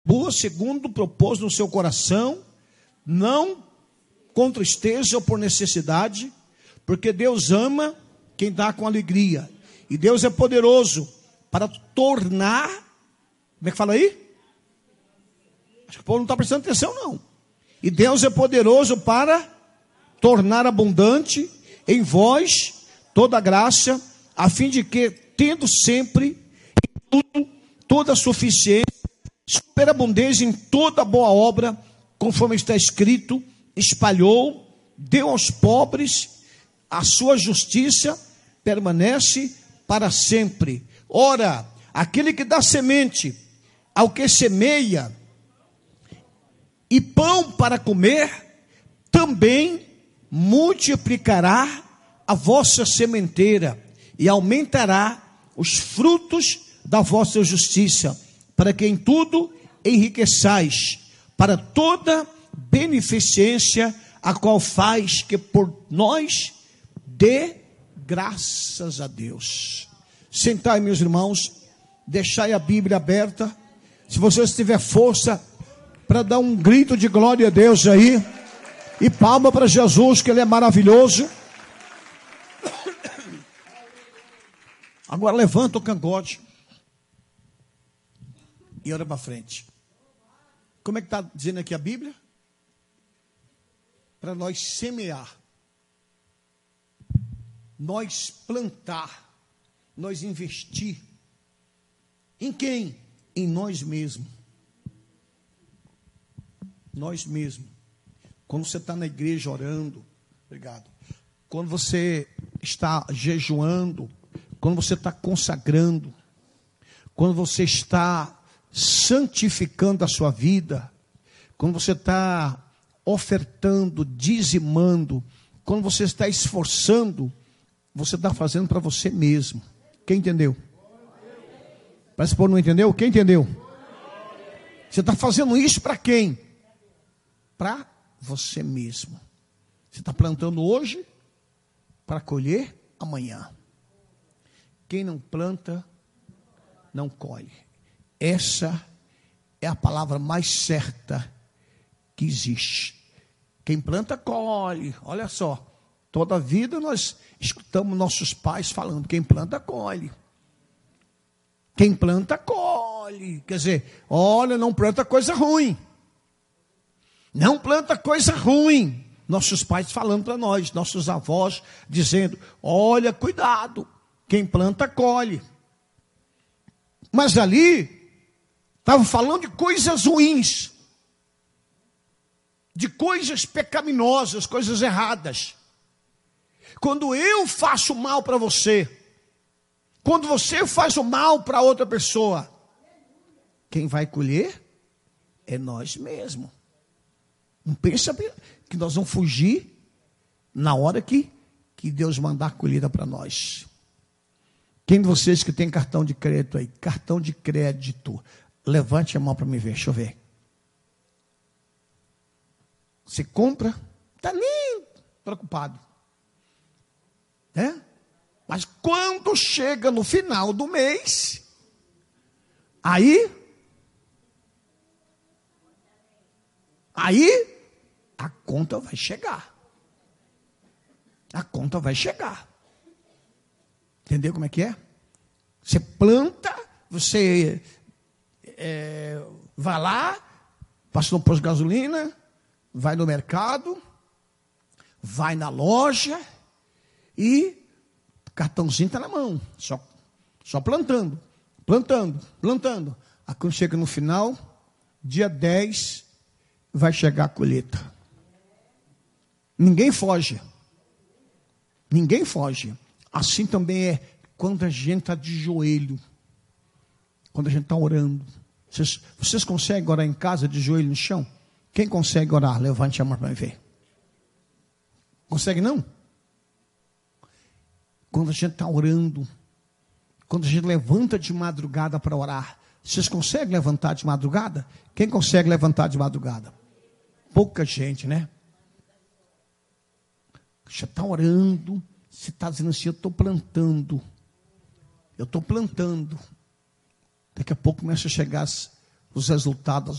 boa, segundo propôs no seu coração, não com tristeza ou por necessidade, porque Deus ama quem dá com alegria. E Deus é poderoso para tornar, como é que fala aí? Acho que o povo não está prestando atenção não. E Deus é poderoso para tornar abundante em vós toda graça, a fim de que, tendo sempre em tudo, toda a suficiência, superabundância em toda boa obra, conforme está escrito, espalhou, deu aos pobres, a sua justiça permanece para sempre. Ora, aquele que dá semente ao que semeia e pão para comer, também multiplicará a vossa sementeira e aumentará os frutos da vossa justiça, para que em tudo enriqueçais para toda beneficência, a qual faz que por nós dê graças a Deus. Sentai, meus irmãos, deixai a Bíblia aberta. Se vocês tiverem força para dar um grito de glória a Deus aí, e palma para Jesus, que Ele é maravilhoso. Agora levanta o cangote e olha para frente. Como é que está dizendo aqui a Bíblia? Para nós semear, nós plantar, nós investir. Em quem? Em nós mesmos. Nós mesmos. Quando você está na igreja orando, obrigado. Quando você está jejuando, quando você está consagrando, quando você está santificando a sua vida, quando você está ofertando, dizimando, quando você está esforçando, você está fazendo para você mesmo. Quem entendeu? Parece que não entendeu? Quem entendeu? Você está fazendo isso para quem? Para você mesmo. Você está plantando hoje para colher amanhã. Quem não planta, não colhe. Essa é a palavra mais certa que existe. Quem planta, colhe. Olha só, toda a vida nós escutamos nossos pais falando, quem planta, colhe. Quem planta, colhe. Quer dizer, olha, não planta coisa ruim. Não planta coisa ruim. Nossos pais falando para nós, nossos avós dizendo, olha, cuidado, quem planta, colhe. Mas ali, estava falando de coisas ruins, de coisas pecaminosas, coisas erradas. Quando eu faço mal para você, quando você faz o mal para outra pessoa, quem vai colher é nós mesmos. Não pensa que nós vamos fugir na hora que Deus mandar a colheita para nós. Quem de vocês que tem cartão de crédito aí? Cartão de crédito. Levante a mão para me ver, deixa eu ver. Você compra, está nem preocupado. Mas quando chega no final do mês, aí a conta vai chegar. A conta vai chegar. Entendeu como é que é? Você planta, você vai lá, passa no posto de gasolina, vai no mercado, vai na loja e o cartãozinho está na mão, só plantando. Aí quando chega no final, dia 10, vai chegar a colheita. Ninguém foge. Ninguém foge. Assim também é quando a gente está de joelho, quando a gente está orando. Vocês conseguem orar em casa de joelho no chão? Quem consegue orar? Levante a mão para me ver. Consegue não? Quando a gente está orando, quando a gente levanta de madrugada para orar, vocês conseguem levantar de madrugada? Quem consegue levantar de madrugada? Pouca gente, né? Você está orando, você está dizendo assim, eu estou plantando. Daqui a pouco começa a chegar os resultados.